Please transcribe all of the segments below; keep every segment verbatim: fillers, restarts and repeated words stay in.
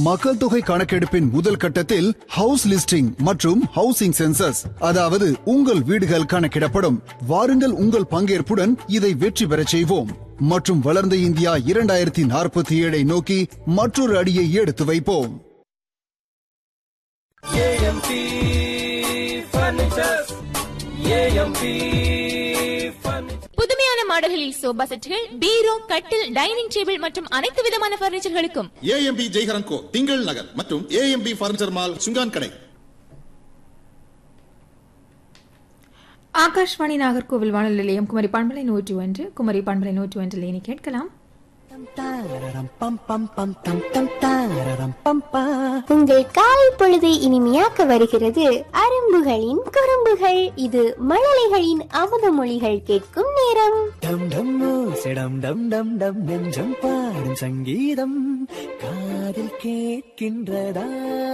மக்கள் தொகை கணக்கெடுப்பின் முதல் கட்டத்தில் ஹவுஸ் லிஸ்டிங் மற்றும் ஹவுசிங் சென்சஸ், அதாவது உங்கள் வீடுகள் கணக்கிடப்படும். வாருங்கள், உங்கள் பங்கேற்புடன் இதை வெற்றி பெறச் செய்வோம் மற்றும் வளர்ந்த இந்தியா இரண்டாயிரத்தி நாற்பத்தி ஏழை நோக்கி மற்றொரு அடியை எடுத்து வைப்போம். புதுமையான மாடல்களில் சோபா செட்டுகள், பீரோ, கட்டில், டைனிங் டேபிள் மற்றும் அனைத்து விதமான பர்னிச்சர்களுக்கும் ஏஎம்பி ஜெய்ஹரன் கோ, திங்கள் நகர் மற்றும் ஏஎம்பி பர்னிச்சர் மால், சுங்கான் கடை. ஆகாஷ்வாணி நாகர்கோவில் வானொலி நிலையம் குமரி பண்பலை நூற்றி ஒன்று குமரி பண்பலை நூற்றி ஒன்றில் இனி கேட்கலாம். உங்கள் காலை பொழுதை இனிமையாக்க வருகிறது அரும்புகளின் குறும்புகள். இது மழலைகளின் அமுத மொழிகள் கேட்கும் நேரம். டம் டம் சிடம் டம் டம் டம் நெஞ்சம் பாடும் சங்கீதம் காதில் கேட்கின்றதா?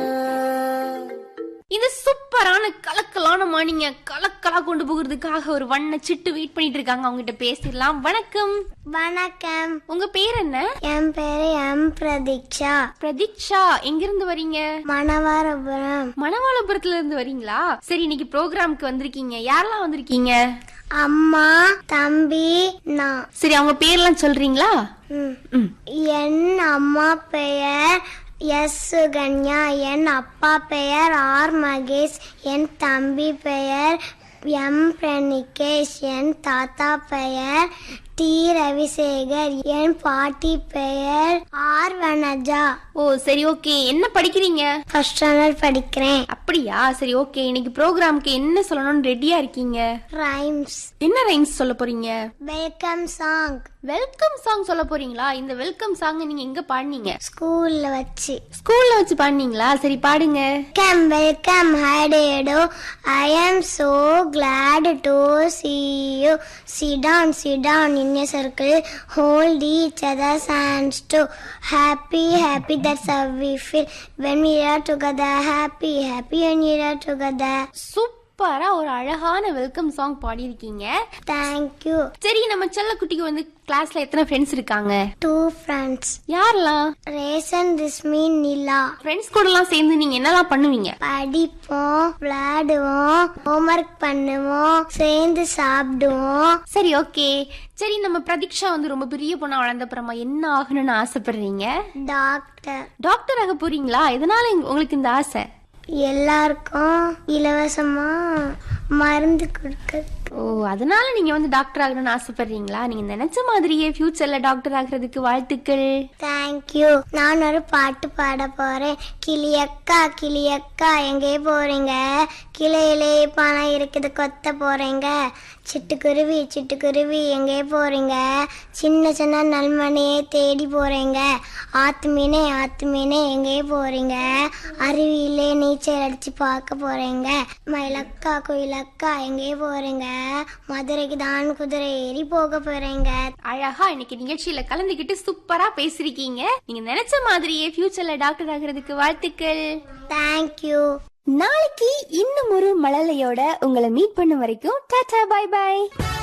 இந்த சூப்பரான கலக்கலான மார்னிங்க கலக்கலா கொண்டு போகிறதுக்காக ஒரு வண்ண சிட்டு வெயிட் பண்ணிட்டு இருக்காங்க. அவங்க கிட்ட பேசிடலாம். வணக்கம். வணக்கம். உங்க பேர் என்ன? என் பேரு எம் பிரதீக்ஷா. பிரதீக்ஷா, எங்க இருந்து வரீங்க? மணவாளபுரம். மணவாளபுரத்துல இருந்து வரீங்களா? சரி, இன்னைக்கு ப்ரோக்ராம்க்கு வந்திருக்கீங்க. யாரெல்லாம் வந்திருக்கீங்க? அம்மா, தம்பி, நான். சரி, அவங்க பேர்லாம் சொல்றீங்களா? என் அம்மா பெயர் எஸ் சுகன்யா, என் அப்பா பெயர் ஆர் மகேஷ், என் தம்பி பெயர் எம் பிரணிகேஷ், என் தாத்தா பெயர் டி ரவிசேகர், என் பாட்டி பெயர் ஆர் வனஜா. ஓ சரி, ஓகே. என்ன படிக்கிறீங்க? ஃபர்ஸ்ட் ஸ்டாண்டர்ட் படிக்கிறேன். அப்படியா? சரி, ஓகே. இன்னைக்கு ப்ரோக்ராம்க்கு என்ன சொல்லணும்னு ரெடியா இருக்கீங்க? ரைம்ஸ். என்ன ரைம்ஸ் சொல்ல போறீங்க? Welcome song. வெல்கம் சாங் சொல்ல போறீங்களா? இந்த வெல்கம் சாங் நீங்க எங்க பாடுனீங்க? ஸ்கூல்ல வச்சு. ஸ்கூல்ல வச்சு பாடுனீங்களா? சரி, பாடுங்க. Welcome, welcome, hi Dedo. I am so glad to see you. Sit down, sit down in a circle. Hold each other's hands too. Happy, happy, that's how we feel when we are together. Happy, happy when we are together. சூப்பரா ஒரு அழகான welcome song பாடியிருக்கீங்க. Thank you. சரி, நம்ம செல்ல குட்டிக்கு வந்து கிளாஸ்ல எத்தனை ஃப்ரெண்ட்ஸ் இருக்காங்க? Two friends. யாரெல்லாம்? ரேசன், ரிஸ்மி, நிலா. ஃப்ரெண்ட்ஸ் கூட எல்லாம் சேர்ந்து நீங்க என்னெல்லாம் பண்ணுவீங்க? படிப்போம், விளையாடுவோம், ஹோம்ஒர்க் பண்ணுவோம், சேர்ந்து சாப்பிடுவோம். சரி, ஓகே. சரி, நம்ம பிரதீக்ஷா வந்து ரொம்ப பெரிய பொண்ணா வளர்ந்தப்புறமா என்ன ஆகணும்னு ஆசைப்படுறீங்க? டாக்டர். டாக்டர் ஆக போறீங்களா? இதனால உங்களுக்கு இந்த ஆசை? எல்லாருக்கும் இலவசமா மருந்து கொடுக்க. ஓ, அதனால நீங்க வந்து டாக்டர் ஆகணும்னு ஆசைப்படுறீங்களா? நீங்க நினைச்ச மாதிரியே ஃபியூச்சர்ல டாக்டர் ஆகிறதுக்கு வாழ்த்துக்கள். தேங்க்யூ. நான் ஒரு பாட்டு பாட போறேன். கிளியக்கா கிளியக்கா எங்கே போறீங்க? கிளையிலே பணம் இருக்குது கொத்த போறீங்க. சிட்டுக்குருவி சிட்டுக்குருவி எங்கே போறீங்க? சின்ன சின்ன நல்மணியை தேடி போறீங்க. ஆத்து மீனே ஆத்து மீனே எங்கே போறீங்க? அருவியிலே நீச்சல் அடிச்சு பார்க்க போறீங்க. மயிலக்கா குயிலக்கா எங்கே போறீங்க? மதுரைக்கு தான் குதிரை ஏறி போக போறீங்க. அழகா இன்னைக்கு நிகழ்ச்சியில கலந்துகிட்டு சூப்பரா பேசிருக்கீங்க. நீங்க நினைச்ச மாதிரியே ஃபியூச்சர்ல டாக்டர் ஆகிறதுக்கு வாழ்த்துக்கள். தேங்க்யூ. நாளைக்கு இன்னும் ஒரு மழலையோட உங்களை மீட் பண்ண வரைக்கும் டாடா, பை பை.